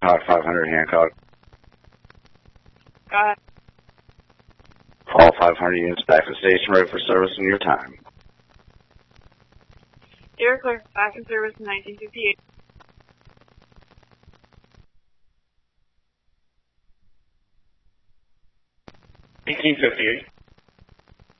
Hancock, 500 Hancock. Go ahead. All 500 units back to station, ready for service in your time. You're clear. Back in service in 1958. 1958.